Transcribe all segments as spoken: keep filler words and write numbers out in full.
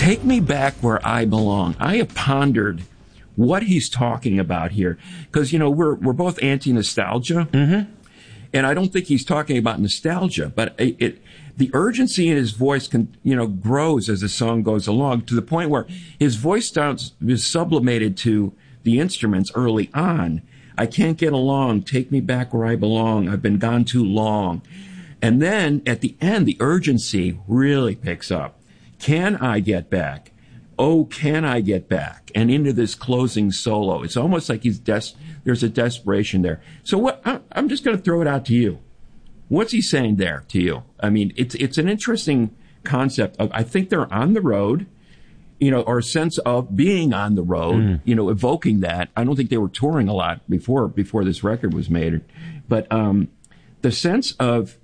Take me back where I belong. I have pondered what he's talking about here, because, you know, we're we're both anti-nostalgia, mm-hmm. and I don't think he's talking about nostalgia, but it, it the urgency in his voice can, you know, grows as the song goes along, to the point where his voice sounds is sublimated to the instruments early on. I can't get along. Take me back where I belong. I've been gone too long. And then at the end, the urgency really picks up. Can I get back? Oh, can I get back? And into this closing solo. It's almost like he's des- there's a desperation there. So what? I- I'm just going to throw it out to you. What's he saying there to you? I mean, it's it's an interesting concept of, I think they're on the road, you know, or a sense of being on the road, mm. you know, evoking that. I don't think they were touring a lot before before this record was made. But um, the sense of,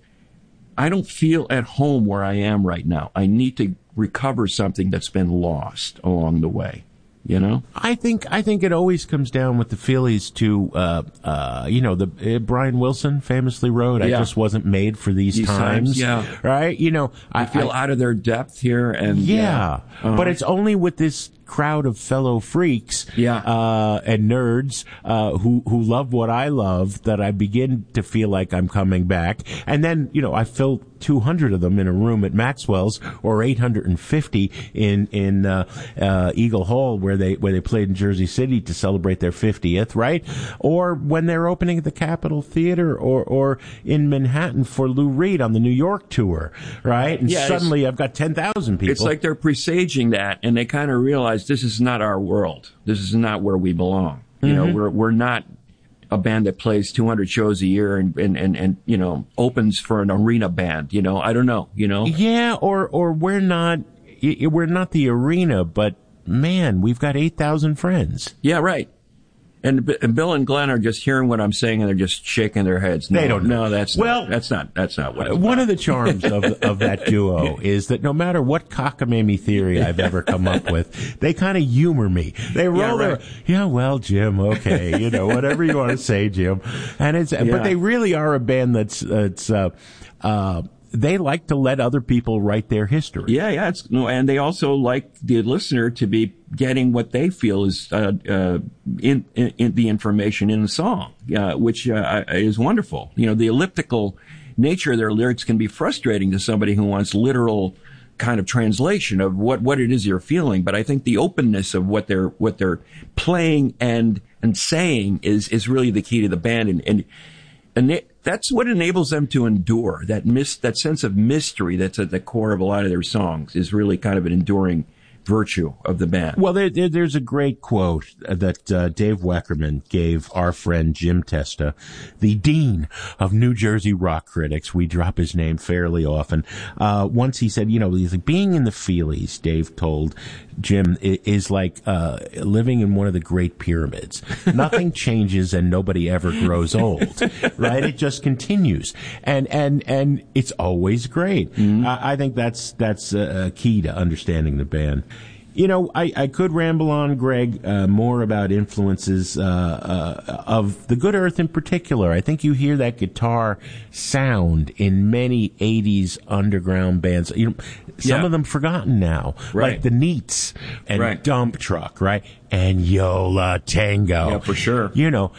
I don't feel at home where I am right now. I need to recover something that's been lost along the way. You know, I think I think it always comes down with the Feelies to, uh, uh, you know, the uh, Brian Wilson famously wrote, "I yeah. just wasn't made for these, these times. times." Yeah, right. You know, I, I feel I, out of their depth here, and yeah, yeah. Uh-huh. But it's only with this crowd of fellow freaks, yeah. uh, and nerds uh, who who love what I love that I begin to feel like I'm coming back. And then, you know, I filled two hundred of them in a room at Maxwell's, or eight hundred fifty in in uh, uh, Eagle Hall, where they where they played in Jersey City to celebrate their fiftieth, right? Or when they're opening at the Capitol Theater, or or in Manhattan for Lou Reed on the New York tour, right? And yeah, suddenly I've got ten thousand people. It's like they're presaging that, and they kind of realize this is not our world. This is not where we belong. You mm-hmm. know, we're we're not a band that plays two hundred shows a year and, and, and, and, you know, opens for an arena band. You know, I don't know, you know? Yeah, or, or we're not, we're not the arena, but man, we've got eight thousand friends. Yeah, right. And, and Bill and Glenn are just hearing what I'm saying, and they're just shaking their heads. No, they don't know. No, that's well, not, that's not, that's not what it's One about. of the charms of, of that duo is that no matter what cockamamie theory I've ever come up with, they kind of humor me. They roll yeah, right. their, yeah, well, Jim, okay, you know, whatever you want to say, Jim. And it's, yeah. but they really are a band that's, that's, uh, uh, they like to let other people write their history. Yeah, yeah. It's, no, and they also like the listener to be getting what they feel is uh, uh, in, in, in the information in the song, uh, which uh, is wonderful. You know, the elliptical nature of their lyrics can be frustrating to somebody who wants literal kind of translation of what, what it is you're feeling. But I think the openness of what they're what they're playing and and saying is is really the key to the band, and and and it, that's what enables them to endure. That mis- that sense of mystery that's at the core of a lot of their songs is really kind of an enduring virtue of the band. Well, there, there, there's a great quote that uh, Dave Weckerman gave our friend Jim Testa, the dean of New Jersey rock critics. We drop his name fairly often. Uh, once he said, you know, he's like, being in the Feelies, Dave told Jim, is like uh, living in one of the Great Pyramids. Nothing changes and nobody ever grows old, right? It just continues. And, and, and it's always great. Mm-hmm. I, I think that's, that's a key to understanding the band. You know, I, I could ramble on, Greg, uh, more about influences uh, uh, of the Good Earth in particular. I think you hear that guitar sound in many eighties underground bands. You know, some yeah. of them forgotten now, right. like the Neats and right. Dump Truck, right? And Yo La Tengo. Yeah, for sure. You know,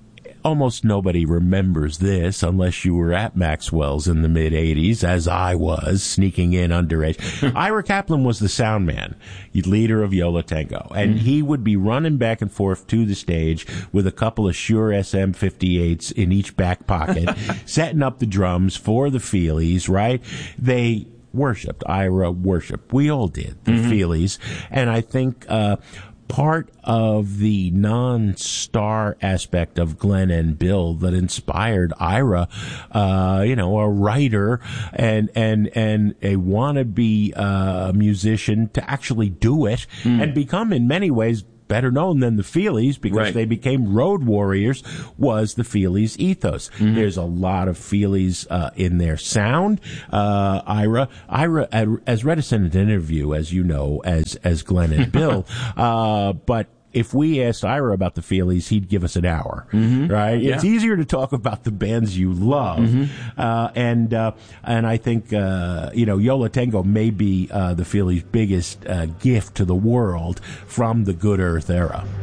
almost nobody remembers this unless you were at Maxwell's in the mid-eighties, as I was, sneaking in underage. Ira Kaplan was the sound man, leader of Yo La Tengo, and mm-hmm. he would be running back and forth to the stage with a couple of Shure S M fifty-eights in each back pocket, setting up the drums for the Feelies, right? They worshipped, Ira worshipped. We all did, the mm-hmm. Feelies. And I think uh part of the non-star aspect of Glenn and Bill that inspired Ira, uh, you know, a writer and, and, and a wannabe, uh, musician to actually do it mm. and become in many ways better known than the Feelies because right. they became road warriors, was the Feelies ethos. Mm-hmm. There's a lot of Feelies uh, in their sound. Uh, Ira, Ira, as reticent in an interview, as you know, as as Glenn and Bill, uh, but if we asked Ira about the Feelies, he'd give us an hour, mm-hmm. right? Yeah. It's easier to talk about the bands you love, mm-hmm. uh, and uh, and I think uh, you know Yo La Tengo may be uh, the Feelies' biggest uh, gift to the world from the Good Earth era.